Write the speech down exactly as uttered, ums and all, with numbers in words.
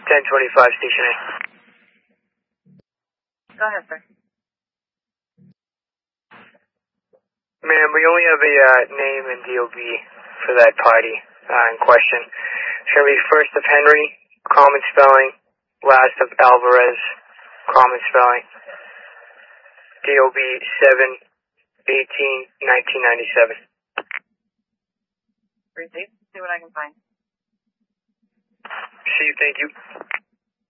ten twenty-five, Station A. Go ahead, sir. Ma'am, we only have a uh, name and D O B for that party uh, in question. It's going to be first of Henry, common spelling, last of Alvarez, common spelling. D O B seven eighteen nineteen ninety-seven. Receive. See what I can find. See you, thank you.